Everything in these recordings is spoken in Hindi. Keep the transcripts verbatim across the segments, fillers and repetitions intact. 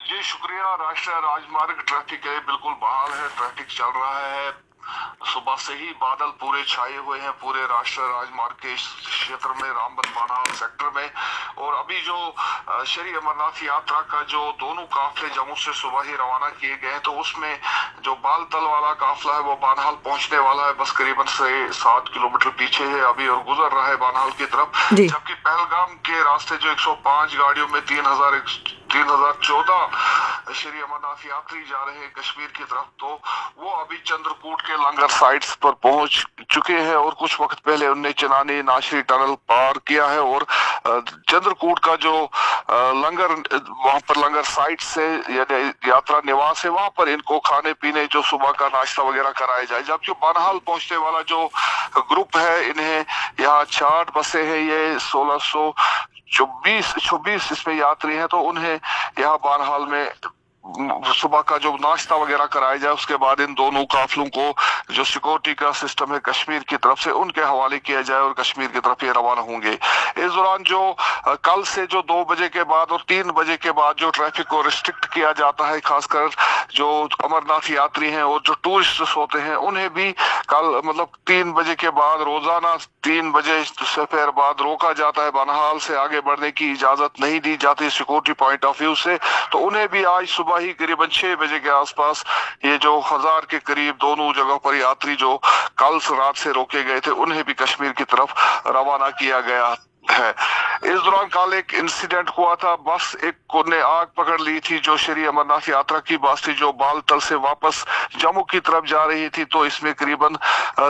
जी शुक्रिया। राष्ट्रीय राजमार्ग ट्रैफिक है बिल्कुल बहाल है, ट्रैफिक चल रहा है। सुबह से ही बादल पूरे छाए हुए हैं पूरे राष्ट्रीय राजमार्ग के क्षेत्र में, रामबन बानाल सेक्टर में। और अभी जो श्री अमरनाथ यात्रा का जो दोनों काफले जम्मू से सुबह ही रवाना किए गए हैं, तो उसमें जो बालतल वाला काफला है वो बानाल पहुंचने वाला है, बस करीबन से सात किलोमीटर पीछे है अभी और गुजर रहा है बानाल की तरफ। जबकि पहलगाम के रास्ते जो एक सौ पांच गाड़ियों में तीन हजार तीन हजार चौदह श्री अमरनाथ यात्री जा रहे हैं कश्मीर की तरफ, तो वो अभी चंद्रकूट के लंगर साइट्स पर पहुंच चुके हैं और कुछ वक्त पहले उनने चनानी नाशरी टनल पार किया है। और चंद्रकूट का जो लंगर वहां पर लंगर साइट से यात्रा निवास है, वहां पर इनको खाने पीने जो सुबह का नाश्ता वगैरह कराया जाए। जबकि बनहाल पहुंचने वाला जो ग्रुप है, इन्हें यहाँ चार बसें हैं, ये सोलह सौ चौबीस छब्बीस इसमें यात्री हैं, तो उन्हें यहाँ बानहाल में सुबह का जो नाश्ता वगैरह कराया जाए, उसके बाद इन दोनों काफिलों को जो सिक्योरिटी का सिस्टम है कश्मीर की तरफ से उनके हवाले किया जाए और कश्मीर की तरफ ये रवाना होंगे। इस दौरान जो कल से जो दो बजे के बाद और तीन बजे के बाद जो ट्रैफिक को रिस्ट्रिक्ट किया जाता है, खासकर जो अमरनाथ यात्री हैं और जो टूरिस्ट होते हैं, उन्हें भी कल मतलब तीन बजे के बाद रोजाना तीन बजे दोपहर बाद रोका जाता है, बनहाल से आगे बढ़ने की इजाजत नहीं दी जाती सिक्योरिटी पॉइंट ऑफ व्यू से। तो उन्हें भी आज सुबह ही करीबन छह बजे के आसपास ये जो हजार के करीब दोनों जगहों पर यात्री जो कल रात से रोके गए थे, उन्हें भी कश्मीर की तरफ रवाना किया गया है। इस दौरान कल एक इंसिडेंट हुआ था, बस एक ने आग पकड़ ली थी जो श्री अमरनाथ यात्रा की बस थी जो बालतल से वापस जम्मू की तरफ जा रही थी। तो इसमें करीबन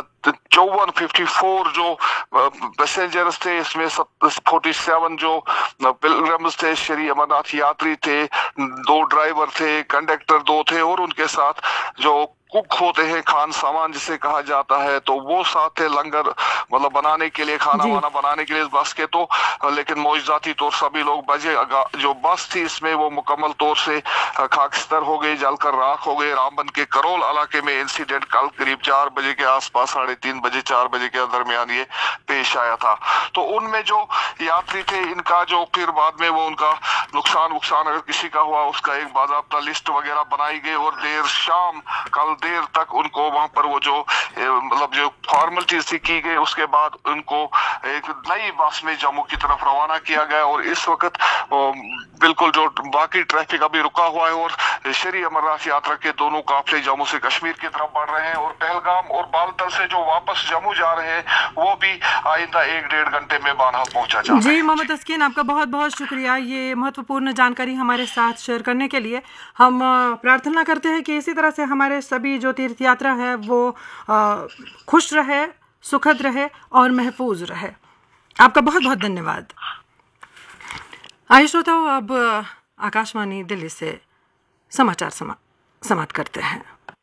चौवन फिफ्टी फोर जो पैसेंजर्स थे, इसमें फोर्टी सेवन जो पिलग्रिम्स थे, श्री अमरनाथ यात्री थे, दो ड्राइवर थे, कंडक्टर दो थे और उनके साथ जो कुक होते हैं, खान सामान जिसे कहा जाता है, तो वो साथ थे लंगर मतलब बनाने के लिए, खाना वाना बनाने के लिए इस बस के। तो लेकिन मौजूदाती तौर सभी लोग बजे जो बस थी इसमें वो मुकम्मल तौर से खाकस्तर हो गई, जलकर राख हो गई। रामबन के करोल इलाके में इंसिडेंट कल करीब चार बजे के आसपास, साढ़े तीन बजे चार बजे के दरमियान ये पेश आया था। तो उनमें जो यात्री थे, इनका जो फिर बाद में वो उनका नुकसान वुकसान अगर किसी का हुआ उसका एक बाकायदा लिस्ट वगैरह बनाई गई और देर शाम कल देर तक उनको वहां पर वो जो मतलब जो फॉर्मेलिटीज थी की गई, उसके बाद उनको एक नई बस में जम्मू की तरफ रवाना किया गया। और इस वक्त बिल्कुल जो बाकी ट्रैफिक अभी रुका हुआ है और श्री अमरनाथ यात्रा के दोनों काफले जम्मू से कश्मीर की तरफ बढ़ रहे हैं और पहलगाम और बालतल से जो वापस जम्मू जा रहे हैं वो भी आइंदा एक डेढ़ घंटे में बानहाल पहुंचा जा रहा है। जी मोहम्मद तस्कीन, आपका बहुत बहुत शुक्रिया ये महत्वपूर्ण जानकारी हमारे साथ शेयर करने के लिए। हम प्रार्थना करते हैं कि इसी तरह से हमारे सभी जो तीर्थ यात्रा है वो खुश रहे, सुखद रहे और महफूज रहे। आपका बहुत बहुत धन्यवाद। आइए श्रोताओ, अब आकाशवाणी दिल्ली से समाचार समा, समाप्त करते हैं।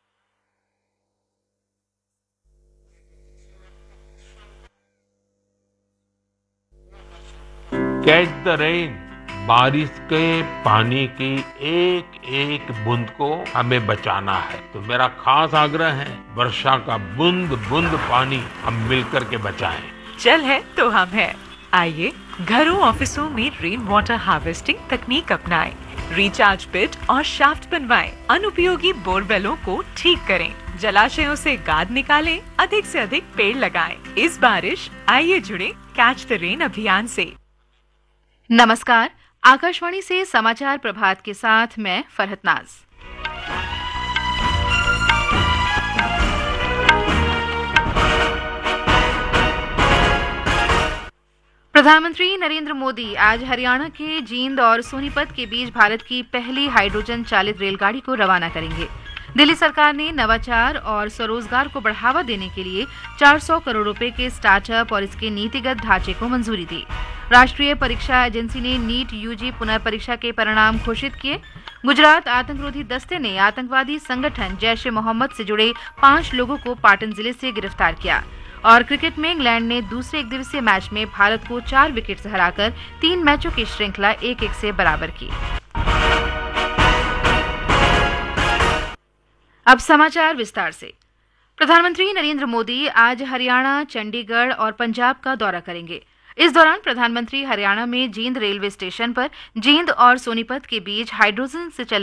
कैच द रेन, बारिश के पानी की एक एक बूंद को हमें बचाना है। तो मेरा खास आग्रह है, वर्षा का बूंद बूंद पानी हम मिलकर के बचाएं। जल है तो हम है। आइए घरों ऑफिसों में रेन वाटर हार्वेस्टिंग तकनीक अपनाएं, रिचार्ज पिट और शाफ्ट बनवाएं, अनुपयोगी बोरवेलों को ठीक करें, जलाशयों से गाद निकालें, अधिक से अधिक पेड़ लगाएं। इस बारिश आइए जुड़े कैच द रेन अभियान से। नमस्कार, आकाशवाणी से समाचार प्रभात के साथ मैं फरहत नाज। प्रधानमंत्री नरेंद्र मोदी आज हरियाणा के जींद और सोनीपत के बीच भारत की पहली हाइड्रोजन चालित रेलगाड़ी को रवाना करेंगे। दिल्ली सरकार ने नवाचार और स्वरोजगार को बढ़ावा देने के लिए चार सौ करोड़ रुपए के स्टार्टअप और इसके नीतिगत ढांचे को मंजूरी दी। राष्ट्रीय परीक्षा एजेंसी ने नीट यूजी पुनर्परीक्षा के परिणाम घोषित किए। गुजरात आतंकरोधी दस्ते ने आतंकवादी संगठन जैश ए मोहम्मद से जुड़े पांच लोगों को पाटन जिले से गिरफ्तार किया। और क्रिकेट में इंग्लैंड ने दूसरे एक दिवसीय मैच में भारत को चार विकेट से हराकर तीन मैचों की श्रृंखला एक एक से बराबर की। अब समाचार विस्तार से। प्रधानमंत्री नरेंद्र मोदी आज हरियाणा, चंडीगढ़ और पंजाब का दौरा करेंगे। इस दौरान प्रधानमंत्री हरियाणा में जींद रेलवे स्टेशन पर जींद और सोनीपत के बीच हाइड्रोजन से चलने